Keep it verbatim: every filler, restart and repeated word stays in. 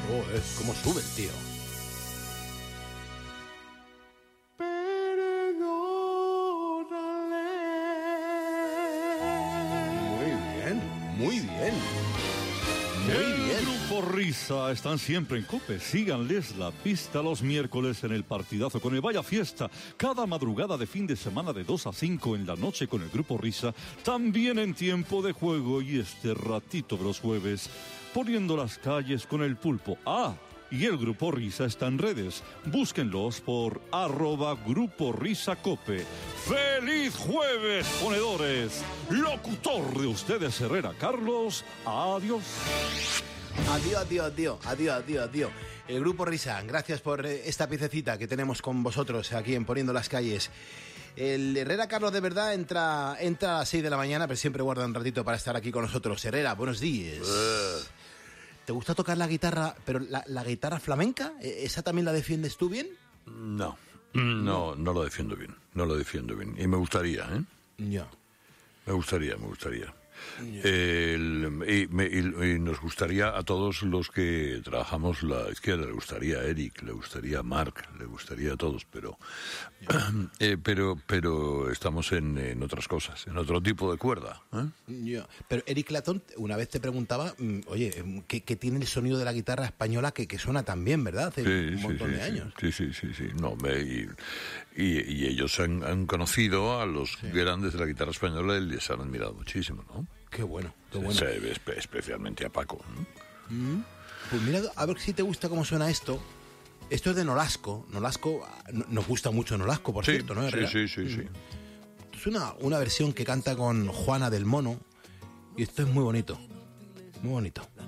Joder, cómo sube el tío. Muy bien. Muy el bien. Grupo Risa están siempre en COPE. Síganles la pista los miércoles en el partidazo con el Vaya Fiesta. Cada madrugada de fin de semana de dos a cinco en la noche con el Grupo Risa. También en tiempo de juego y este ratito de los jueves poniendo las calles con el pulpo. Ah, y el Grupo Risa está en redes. Búsquenlos por arroba Grupo Risa Cope. ¡Feliz jueves, ponedores! Locutor de ustedes, Herrera Carlos. Adiós. Adiós, adiós, adiós, adiós, adiós, adiós. El Grupo Risa, gracias por esta piececita que tenemos con vosotros aquí en Poniendo las Calles. El Herrera Carlos de verdad entra, entra a las seis de la mañana, pero siempre guarda un ratito para estar aquí con nosotros. Herrera, buenos días. Uh. ¿Te gusta tocar la guitarra, pero la, la guitarra flamenca? ¿Esa también la defiendes tú bien? No, no, no lo defiendo bien, no lo defiendo bien. Y me gustaría, ¿eh? Ya. Me gustaría, me gustaría. El, y, me, y, y nos gustaría a todos los que trabajamos la izquierda, le gustaría a Eric, le gustaría a Marc, le gustaría a todos, pero eh, pero pero estamos en, en otras cosas, en otro tipo de cuerda, ¿eh? Yeah. Pero Eric Clapton una vez te preguntaba, oye, ¿qué, qué tiene el sonido de la guitarra española que, que suena tan bien, verdad? Hace sí, un montón sí, de sí, años. Sí, sí, sí, sí. No, me, y, y, y ellos han, han conocido a los sí. grandes de la guitarra española y les han admirado muchísimo, ¿no? Qué bueno, qué bueno. Sí, especialmente a Paco, ¿no? Mm. Pues mira, a ver si te gusta cómo suena esto. Esto es de Nolasco. Nolasco, nos gusta mucho Nolasco, por sí, cierto, ¿no? Sí, sí, sí, sí. Es una, una versión que canta con Juana del Mono y esto es muy bonito, muy bonito.